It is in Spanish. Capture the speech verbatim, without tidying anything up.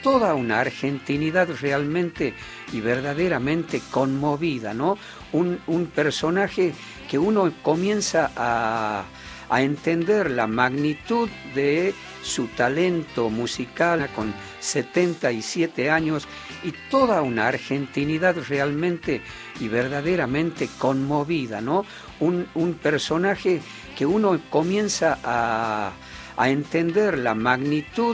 toda una argentinidad realmente y verdaderamente conmovida, ¿no? Un, un personaje que uno comienza a, a entender la magnitud de su talento musical con setenta y siete años y toda una argentinidad realmente y verdaderamente conmovida, ¿no? Un, un personaje que uno comienza a, a entender la magnitud